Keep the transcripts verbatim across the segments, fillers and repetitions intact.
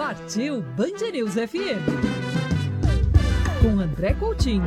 Partiu Band News F M. Com André Coutinho.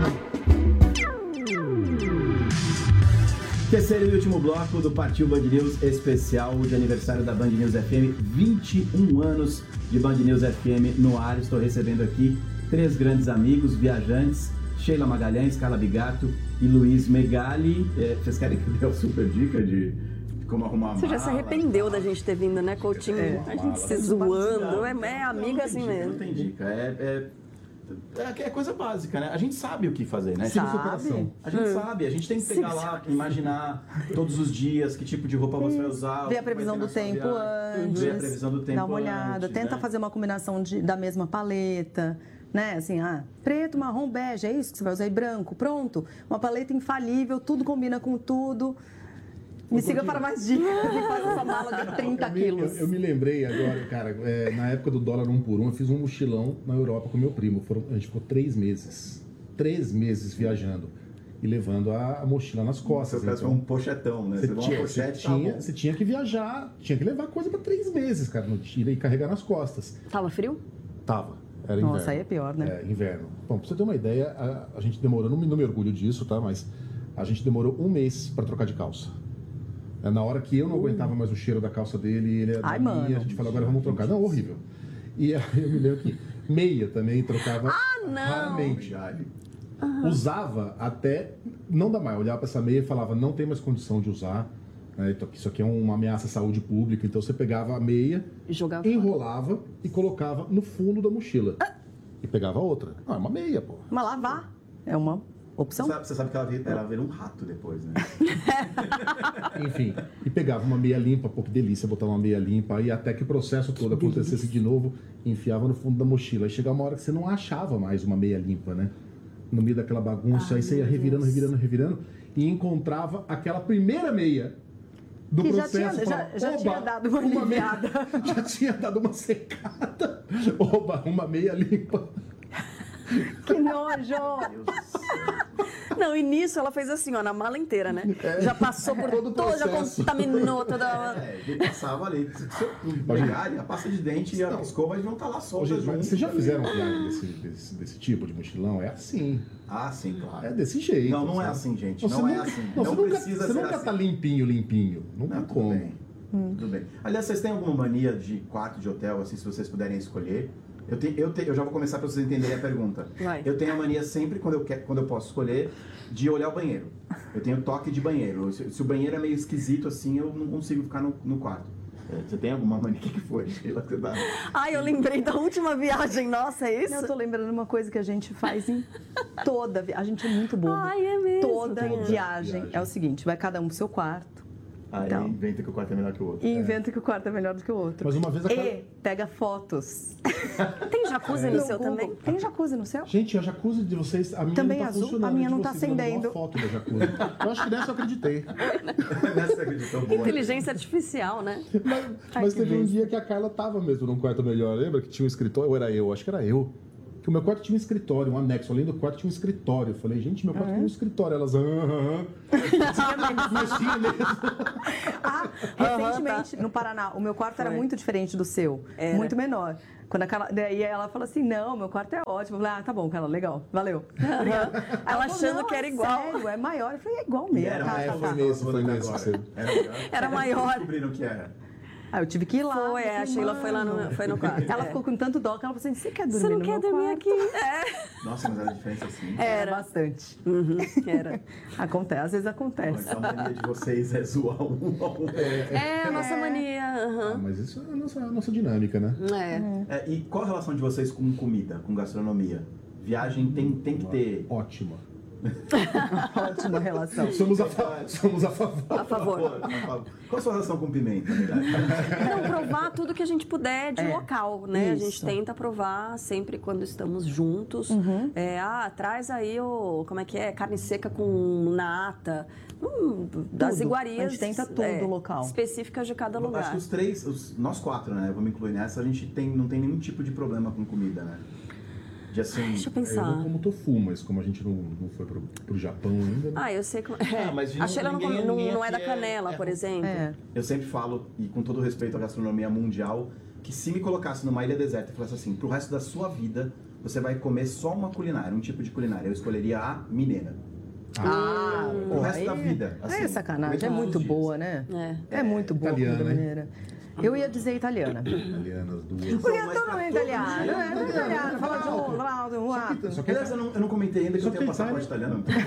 Terceiro e último bloco do Partiu Band News especial de aniversário da Band News F M. vinte e um anos de Band News F M no ar. Estou recebendo aqui três grandes amigos, viajantes. Sheila Magalhães, Carla Bigato e Luiz Megali. É, vocês querem que eu dê uma super dica de como arrumar a mala? Você já se arrependeu da gente ter vindo, né, Coutinho? É, a gente se zoando. É, é amiga assim dica, mesmo. Não tem dica. É, é, é, é coisa básica, né? A gente sabe o que fazer, né? Sabe? A gente hum. sabe. A gente tem que pegar Sim, lá, imaginar todos os dias que tipo de roupa você vai usar. Ver a previsão do tempo antes. Ver a previsão do tempo Dá uma olhada. Antes, Tenta né? fazer uma combinação de, da mesma paleta. Né? Assim, ah, preto, marrom, bege, é isso que você vai usar, e branco, pronto. Uma paleta infalível, tudo combina com tudo. Me siga para mais dicas e faz essa mala de trinta quilos. Eu, eu me lembrei agora, cara, é, na época do dólar um por um, eu fiz um mochilão na Europa com meu primo. Foram, a gente ficou três meses, três meses viajando e levando a, a mochila nas costas. Você então, um pochetão, né? Você, você, tinha, pochete, você, tinha, tá você tinha que viajar, tinha que levar coisa para três meses, cara, no tira e carregar nas costas. Tava frio? Tava. Era Nossa, inverno. aí é pior, né? É, inverno. Bom, pra você ter uma ideia, a, a gente demorou, não me, não me orgulho disso, tá? Mas a gente demorou um mês para trocar de calça. É, na hora que eu não uh. aguentava mais o cheiro da calça dele, ele era Ai, da mano. minha, a gente falou, agora vamos trocar. Não, horrível. E aí eu me lembro que meia também trocava ah, não. raramente. Uhum. Usava até, não dá mais, eu olhava para essa meia e falava, não tem mais condição de usar. Né? Então, isso aqui é uma ameaça à saúde pública, então você pegava a meia, jogava enrolava fora. E colocava no fundo da mochila. Ah. E pegava outra. Não, é uma meia, pô. Uma lavar. É uma opção. Você sabe, você sabe que ela vira, ela vira um rato depois, né? Enfim, e pegava uma meia limpa, pô, que delícia botar uma meia limpa. E até que o processo todo que acontecesse delícia. de novo, enfiava no fundo da mochila. Aí chegava uma hora que você não achava mais uma meia limpa, né? No meio daquela bagunça. Ai, aí você ia revirando, Deus. revirando, revirando. E encontrava aquela primeira meia. Do que processo, já, tinha, fala, já, já tinha dado uma, uma aliviada. Meia, já tinha dado uma secada. Oba, uma meia limpa. Que nojo! Não, e nisso ela fez assim, ó, na mala inteira, né? É, já passou por todo, todo já contaminou toda... É, ele passava ali. Se você pegar, a pasta de dente e a escova, eles vão estar lá soltas juntos. Vocês já fizeram viagem desse, desse, desse tipo de mochilão? É assim. Ah, sim, claro. É desse jeito. Não, não sabe? é assim, gente. Não, não não é nunca, assim. Não, não você precisa nunca, ser Você nunca assim. tá limpinho, limpinho. Não, não tem como. Bem. Hum. Tudo bem. Aliás, vocês têm alguma mania de quarto de hotel, assim, se vocês puderem escolher? Eu, tenho, eu, tenho, eu já vou começar para vocês entenderem a pergunta. Vai. Eu tenho a mania sempre, quando eu, quero, quando eu posso escolher, de olhar o banheiro. Eu tenho toque de banheiro. Se, se o banheiro é meio esquisito, assim, eu não consigo ficar no, no quarto. Você tem alguma mania? O que, que foi? Ai, eu lembrei da última viagem. Nossa, é isso? Eu tô lembrando de uma coisa que a gente faz em toda viagem. A gente é muito boa. Ai, é mesmo. Toda viagem. viagem é o seguinte, vai cada um pro seu quarto. Aí então, inventa que o quarto é melhor que o outro. E inventa é. que o quarto é melhor do que o outro. Mas uma vez a E pega fotos. Tem jacuzzi é. no, no seu Google. Também? Tem jacuzzi no seu? Gente, a jacuzzi de vocês, a minha também não tá azul, funcionando. a minha não de tá vocês, acendendo. Uma foto da jacuzzi. Eu acho que nessa eu acreditei. Nessa você acreditou boa. Inteligência artificial, né? Mas, Ai, mas teve vez. um dia que a Carla tava mesmo num quarto melhor. Lembra que tinha um escritório? Ou era eu? Acho que era eu. Que o meu quarto tinha um escritório, um anexo. Além do quarto tinha um escritório. Eu falei, gente, meu quarto ah, tem um escritório. Elas, aham. Mas tinha mesmo. Ah, recentemente, no Paraná, o meu quarto Foi. era muito diferente do seu. Era. Muito menor. Quando aquela, daí ela falou assim, não, meu quarto é ótimo. Eu falei, ah, tá bom, Carla, legal, valeu. Ela, ela achando falou, que era é igual. Sério, é maior. Eu falei, é igual mesmo. Era, tá, é, tá, foi tá. nesse, foi nesse. Era, era maior. Descobriram que era. Ah, eu tive que ir lá. Foi, é, a Sheila foi lá no, foi no quarto. Ela é. ficou com tanto dó que ela falou assim, você quer dormir Você não no quer meu dormir quarto? aqui? É. Nossa, mas era diferença assim. Era, era bastante. Uhum, era. Acontece, às vezes acontece. Então, a mania de vocês é zoar um a um. É, é a nossa mania. Uhum. Ah, mas isso é a nossa, a nossa dinâmica, né? É. é. E qual a relação de vocês com comida, com gastronomia? Viagem tem, tem que ter... Ótima. Ótima relação. Somos a, fa somos a favor. A favor. Qual a sua relação com pimenta? Não, provar tudo que a gente puder de é, local, né? Isso. A gente tenta provar sempre quando estamos juntos. Uhum. É, ah, traz aí o, como é que é? Carne seca com nata. Hum, das tudo. iguarias. A gente tenta tudo é, local. Específicas de cada lugar. Acho que os três, os, nós quatro, né? Vamos incluir nessa, a gente tem, não tem nenhum tipo de problema com comida, né? De assim, Deixa eu pensar. Eu não como tofu, mas como a gente não, não foi pro, pro Japão ainda... Né? Ah, eu sei como... É. Ah, mas a Sheila não, não, não é da é, canela, é, por exemplo. É. Eu sempre falo, e com todo respeito à gastronomia mundial, que se me colocasse numa ilha deserta e falasse assim, pro resto da sua vida, você vai comer só uma culinária, um tipo de culinária. Eu escolheria a mineira. Ah, o pô, resto aí, da vida. Aí assim, é sacanagem, é todos muito os dias. boa, né? É. É muito boa a Italiana, comida né? mineira. Eu ia dizer italiana. Italianas, duas. Porque é mas pra todo mundo todo italiano, mundo, né? né? Italiano, fala de um lado, um lado. Só que Aliás, eu não, eu não comentei ainda que Só eu tenho que passaporte Itália-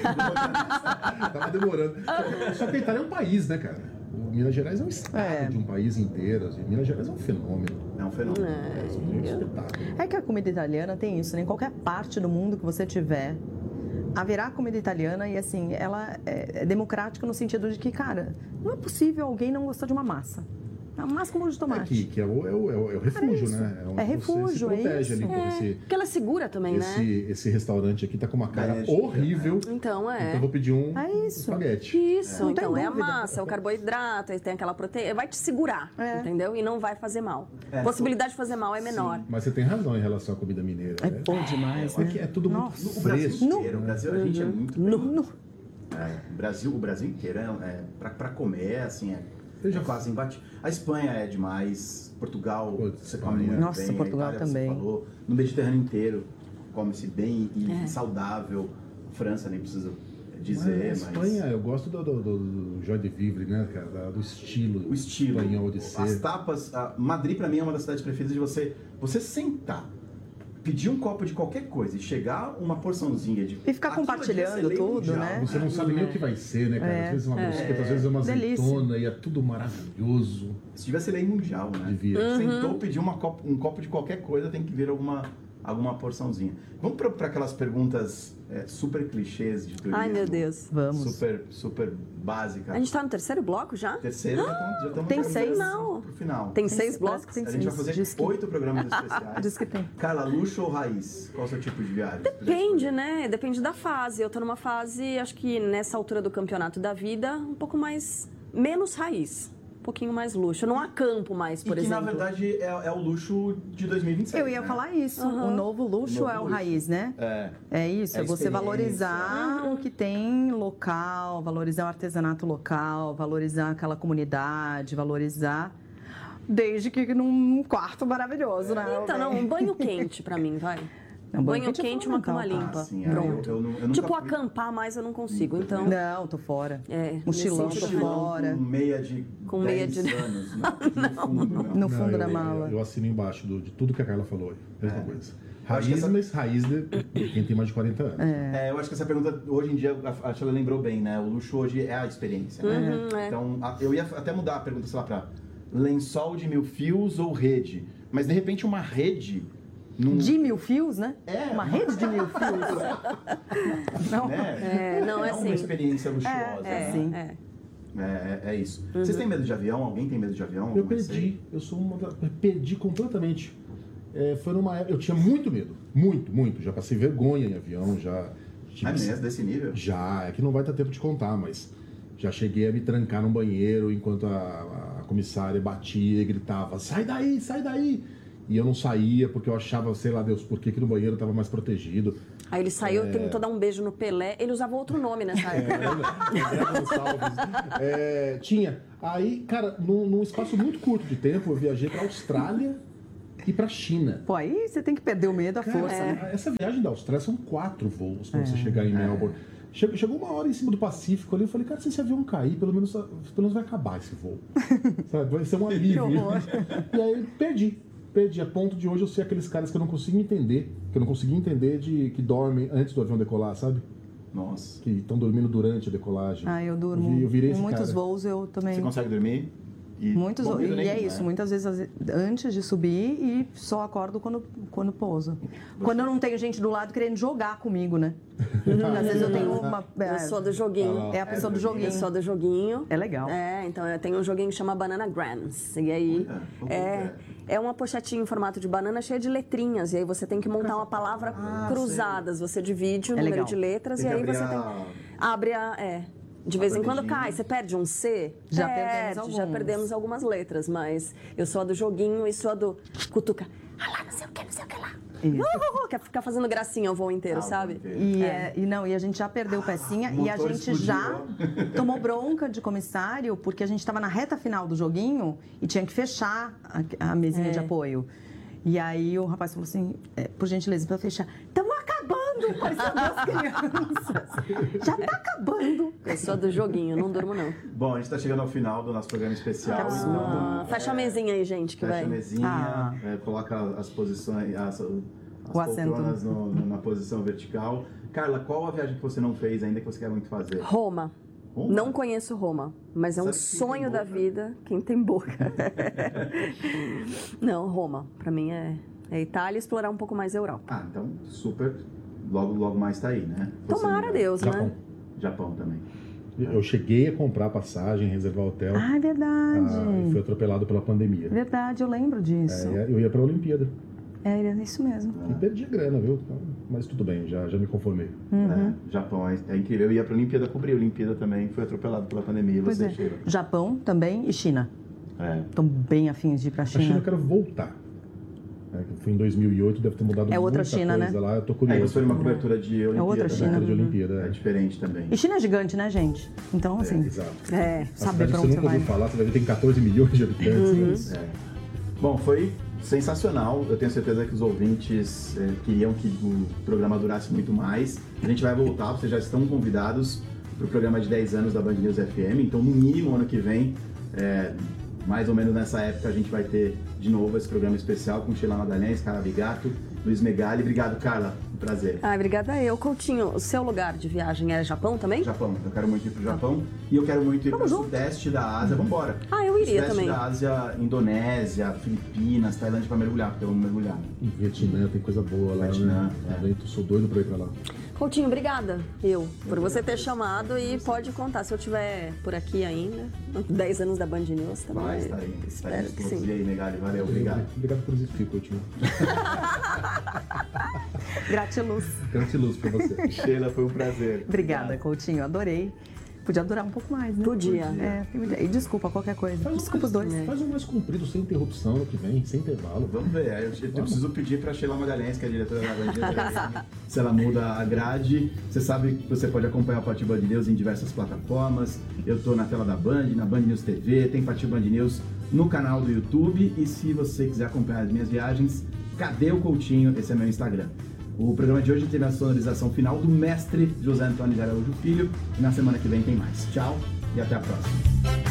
italiano. Tava demorando. Só que a Itália é um país, né, cara? O Minas Gerais é um estado É. de um país inteiro. Assim. Minas Gerais é um fenômeno. É um fenômeno. É, isso é um espetáculo. É que a comida italiana tem isso, né? Em qualquer parte do mundo que você tiver, haverá comida italiana e, assim, ela é democrática no sentido de que, cara, não é possível alguém não gostar de uma massa. A massa com molho de É tomate. que, que é, o, é, o, é o- é o refúgio, isso. né? onde É você refúgio, se é protege isso. ali. É, Esse, porque ela é segura também, esse, né? esse restaurante aqui tá com uma cara É, horrível. Então, é. Então eu vou pedir um É isso. espaguete. Isso, Não tem então é a dúvida. massa, é o carboidrato, aí tem aquela proteína, vai te segurar, É. entendeu? E não vai fazer mal. É, Possibilidade de fazer mal é menor. Mas você tem razão em relação à comida mineira. É né? bom demais, Aqui né? é tudo Nossa. muito O Brasil fresco. inteiro, o Brasil, a gente é muito bem. No- É, o Brasil, o Brasil inteiro é, é pra, pra comer, assim, é, Eu já- é quase embate. A Espanha é demais, Portugal, Putz, você come Espanha. muito Nossa, bem, Portugal a Itália, também. Você falou, no Mediterrâneo inteiro come-se bem e É. saudável. França nem preciso Mas dizer, a mas, Espanha, eu gosto do, do, do, do joie de vivre, né, cara? Da- Do estilo, o estilo, espanhol de as ser. tapas. a Madrid pra mim é uma das cidades preferidas de você, você sentar, pedir um copo de qualquer coisa e chegar uma porçãozinha de E ficar aquilo compartilhando devia ser lei tudo, mundial. né? Você não sabe nem o que vai ser, né, cara? É. Às vezes é uma É. brusqueta, às vezes é uma Delícia. azeitona e é tudo maravilhoso. Isso devia ser lei mundial, né? Devia. Sentou, pediu uma copo, um copo de qualquer coisa, tem que vir alguma, alguma porçãozinha. Vamos para aquelas perguntas é, super clichês de turismo. Ai, meu Deus. Vamos. Super, super básicas. A gente tá no terceiro bloco já? Terceiro, já estamos já estamos Tem caminhando seis? Não. pro final. Tem Tem- seis parece blocos? que tem A gente vai seis. fazer Diz que- oito programas especiais. Diz que tem. Carla, luxo ou raiz? Qual o seu tipo de viagem? Depende, né? Depende da fase. Eu tô numa fase, acho que nessa altura do campeonato da vida, um pouco mais... menos raiz. Um pouquinho mais luxo. Eu não acampo mais, E por que, exemplo. na verdade, é, é o luxo de dois mil e vinte e seis. Eu ia né? falar isso. O novo luxo O novo é o luxo. raiz, né? É. É isso, É é você experiência. valorizar o que tem local, valorizar o artesanato local, valorizar aquela comunidade, valorizar. Desde que num quarto maravilhoso, né? Então, não, um banho quente pra mim, vai. Não, banho, banho quente é quente, uma cama fundamental. limpa. Ah, sim, é. Pronto. Eu- eu não- eu nunca tipo, fui. acampar mais eu não consigo, então... Não, tô fora. É, Mochilão, nesse tô sentido, não. fora. Com meia de Com meia dez de- anos. Não, no fundo, não. No Não, fundo eu, da eu- mala. Eu, assino embaixo do- de tudo que a Carla falou. Mesma coisa. acho que Raiz, essa- mas raiz de, de quem tem mais de quarenta anos. É, eu acho que essa pergunta, hoje em dia, a a Sheila lembrou bem, né? O luxo hoje é a experiência, né? Uhum, é. Então, a- eu ia até mudar a pergunta, sei lá, pra lençol de mil fios ou rede. Mas, de repente, uma rede... Num, De mil fios, né? É. Uma rede de mil fios. Não. né? É, não, é uma assim. experiência luxuosa. É, né? sim. é. É, é, é isso. Vocês têm medo de avião? Alguém tem medo de avião? Eu Não sei. perdi. Eu sou uma da- eu perdi completamente. É, foi numa época. Eu tinha muito medo. Muito, muito. Já passei vergonha em avião, já. tive- É mesmo, desse nível? Já, é que não vai ter tempo de contar, mas já cheguei a me trancar num banheiro enquanto a, a comissária batia e gritava: sai daí, sai daí! E eu não saía porque eu achava, sei lá Deus, por que que no banheiro estava mais protegido. Aí ele saiu, tentou dar um beijo no Pelé. Ele usava outro nome nessa época. André Gonçalves. É, tinha. Aí, cara, num, num espaço muito curto de tempo, eu viajei pra Austrália e pra China. Pô, aí você tem que perder o medo, a Cara, força, né? essa viagem da Austrália são quatro voos pra você chegar em Melbourne. Chegou, chegou uma hora em cima do Pacífico ali, eu falei, cara, se esse avião cair, pelo menos, pelo menos vai acabar esse voo. Sabe? Vai ser um alívio. horror. E aí, perdi. Perdi. A ponto de hoje eu ser aqueles caras que eu não consigo entender, que eu não consegui entender de que dormem antes do avião decolar, sabe? Nossa. Que estão dormindo durante a decolagem. Ah, eu durmo. vi- eu virei em esse muitos cara. voos eu também. Você consegue dormir? E Muitos bom voos. medo E é nenhum, isso, né? muitas vezes às vezes, antes de subir e só acordo quando, quando pouso. Quando eu não tenho gente do lado querendo jogar comigo, né? Às vezes eu tenho uma. Eu sou do joguinho. É a pessoa do joguinho. Eu sou do joguinho. É legal. É, então eu tenho um joguinho que chama Banana Grams. E aí Olha, como é, é uma pochetinha em formato de banana cheia de letrinhas. E aí você tem que montar uma palavra Ah, cruzadas. Você divide o É número legal. de letras Tem e que aí abrir você a- tem. Abre a. É. De vez em quando bandejinha. cai, você perde um C. Já perde, perdemos Já alguns. perdemos algumas letras, mas eu sou a do joguinho e sou a do cutuca. Ah lá, não sei o que, não sei o que lá. Isso. Uh, uh, quer ficar fazendo gracinha o voo inteiro, Ah, o voo sabe? inteiro. E, é, e não, e a gente já perdeu o pecinha o e a motor gente explodiu. já tomou bronca de comissário porque a gente estava na reta final do joguinho e tinha que fechar a, a mesinha É. de apoio. E aí o rapaz falou assim, é, por gentileza, para fechar. Estamos acabando, parecia duas crianças. Já tá acabando. Eu sou do joguinho, não durmo não. Bom, a gente está chegando ao final do nosso programa especial. Ah, então, fecha a é, mesinha aí, gente, que Fecha vai. a mesinha, Ah. é, coloca as posições, as, as O assento. poltronas no- no- na posição vertical. Carla, qual a viagem que você não fez ainda que você quer muito fazer? Roma. Roma? Não conheço Roma, mas é um Sabe quem tem sonho da boca? vida. Quem tem boca. Não, Roma. Pra mim é, é Itália e explorar um pouco mais a Europa. Ah, então super. Logo, logo mais tá aí, né? Você Tomara não- Deus, Japão. né? Japão também. Eu cheguei a comprar passagem, reservar hotel. Ah, é verdade. ah, e fui atropelado pela pandemia. Verdade, eu lembro disso. É, eu ia pra Olimpíada. É, é isso mesmo. E perdi a grana, viu? Mas tudo bem, já, já me conformei. Uhum. É, Japão é, é incrível. Eu ia pra Olimpíada, cobri a Olimpíada também, fui atropelado pela pandemia. E Pois você, é. Sheila? Japão também e China. É. Estão bem afins de ir pra A China China. eu quero voltar. É, que eu fui em dois mil e oito, deve ter mudado É outra muita China, coisa né? lá. Eu tô Aí curioso. você foi numa cobertura de Olimpíada. outra né? China. Cobertura de Olimpíada. É É, diferente também. E China é gigante, né, gente? Então, É, assim, exato. É. A saber cidade pra que onde você você nunca vai. ouviu falar, você vai ver, tem catorze milhões de habitantes. É. Bom, foi sensacional. Eu tenho certeza que os ouvintes eh, queriam que o programa durasse muito mais. A gente vai voltar, vocês já estão convidados para o programa de dez anos da Band News F M. Então, no mínimo, ano que vem, eh, mais ou menos nessa época, a gente vai ter de novo esse programa especial com Sheila Magalhães, Carla Bigato, Luiz Megali. Obrigado, Carla. Um prazer. Ah, obrigada eu. Coutinho, o seu lugar de viagem é Japão também? Japão. Eu quero muito ir pro Japão e eu quero muito ir para o junto. sudeste da Ásia. Vamos embora. Ah, eu iria Sudeste também. da Ásia, Indonésia, Filipinas, Tailândia para mergulhar, porque eu amo mergulhar. Em Vietnã tem coisa boa lá, Vietnã, né? é. Eu tô- sou doido pra ir pra lá. Coutinho, obrigada, eu, por você ter chamado e pode contar, se eu estiver por aqui ainda, dez anos da Band News também. Vai, está aí. Espero que sim. E aí, Megali, valeu, obrigado. Obrigado por existir, Coutinho. gratiluz. Grande luz pra você. Sheila, foi um prazer. Obrigada, Coutinho. Adorei. Podia durar um pouco mais, né? Podia. É, podia. E desculpa qualquer coisa. Faz um Desculpa os mais- dois. Faz um mais comprido, sem interrupção no que vem, sem intervalo. Vamos ver, aí eu, eu preciso pedir para Sheila Magalhães, que é a diretora da Band News, se ela muda a grade. Você sabe que você pode acompanhar o Partiu Band News em diversas plataformas. Eu tô na tela da Band, na Band News T V, tem Partiu Band News no canal do YouTube. E se você quiser acompanhar as minhas viagens, Cadê o Coutinho? Esse é meu Instagram. O programa de hoje tem a sonorização final do mestre José Antônio de Araújo Filho. E na semana que vem tem mais. Tchau e até a próxima.